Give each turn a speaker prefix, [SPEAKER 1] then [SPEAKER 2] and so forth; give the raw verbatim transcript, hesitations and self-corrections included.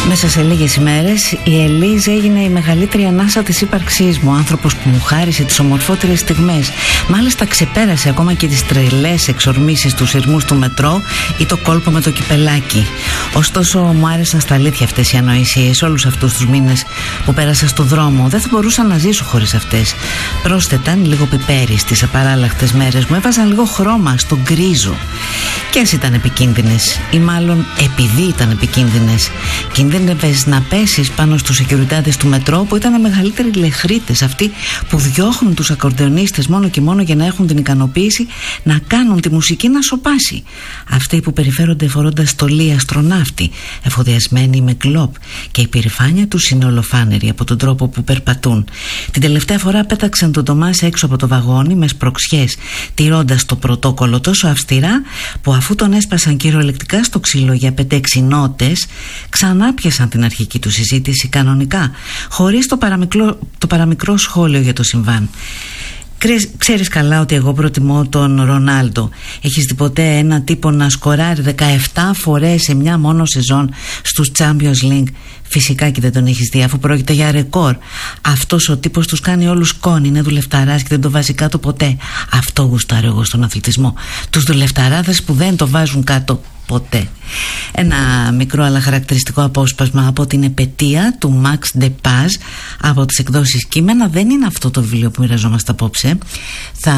[SPEAKER 1] Μέσα σε λίγες ημέρες η Ελίζα έγινε η μεγαλύτερη ανάσα της ύπαρξής μου. Άνθρωπος που μου χάρισε τις ομορφότερες στιγμές. Μάλιστα ξεπέρασε ακόμα και τις τρελές εξορμήσεις του σειρμούς του μετρό ή το κόλπο με το κυπελάκι. Ωστόσο μου άρεσαν στα αλήθεια αυτές οι ανοησίες όλους αυτούς τους μήνες που πέρασα στο δρόμο. Δεν θα μπορούσα να ζήσω χωρίς αυτές. Πρόσθεταν λίγο πιπέρι στις απαράλλαχτες μέρες μου. Έβαζαν λίγο χρώμα στο γκρίζο. Και ας ήταν επικίνδυνες, ή μάλλον επειδή ήταν επικίνδυνες. Κινδύνευες να πέσεις πάνω στους σεκιουριτάδες του μετρό, που ήταν οι μεγαλύτεροι λεχρίτες, αυτοί που διώχνουν τους ακορντεονίστες μόνο και μόνο για να έχουν την ικανοποίηση να κάνουν τη μουσική να σωπάσει. Αυτοί που περιφέρονται φορώντας στολή αστροναύτη, εφοδιασμένοι με κλόπ, και η περηφάνεια τους είναι ολοφάνερη από τον τρόπο που περπατούν. Την τελευταία φορά πέταξαν τον Τομάς έξω από το βαγόνι με σπροξιές, τηρώντας το πρωτόκολλο τόσο αυστηρά που αφού τον έσπασαν κυριολεκτικά στο ξύλο για πέντε έξι νότες, ξανά πιασαν την αρχική του συζήτηση κανονικά, χωρίς το παραμικρό, το παραμικρό σχόλιο για το συμβάν. Ξέρεις καλά ότι εγώ προτιμώ τον Ρονάλντο. Έχεις δει ποτέ ένα τύπο να σκοράρει δεκαεπτά φορές σε μια μόνο σεζόν στους Champions League? Φυσικά και δεν τον έχεις δει, αφού πρόκειται για ρεκόρ. Αυτός ο τύπος τους κάνει όλους κόνη, είναι δουλευταράς και δεν το βάζει κάτω ποτέ. Αυτό γουστάρω εγώ στον αθλητισμό. Τους δουλευταράδες που δεν το βάζουν κάτω ποτέ. Ένα μικρό αλλά χαρακτηριστικό απόσπασμα από την επετεία του Max de Paz από τις εκδόσεις Κείμενα. Δεν είναι αυτό το βιβλίο που μοιραζόμαστε απόψε. Θα